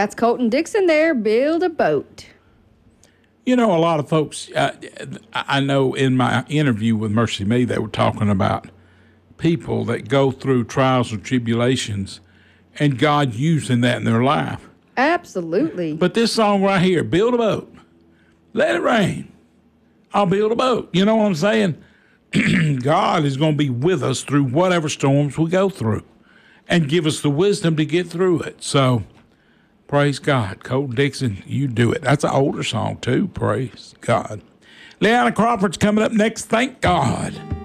That's Colton Dixon there, Build a Boat. You know, a lot of folks, I know in my interview with Mercy Me, they were talking about people that go through trials and tribulations and God using that in their life. Absolutely. But this song right here, Build a Boat, let it rain, I'll build a boat. You know what I'm saying? God is going to be with us through whatever storms we go through and give us the wisdom to get through it. So, praise God. Colton Dixon, you do it. That's an older song, too. Praise God. Leanna Crawford's coming up next. Thank God.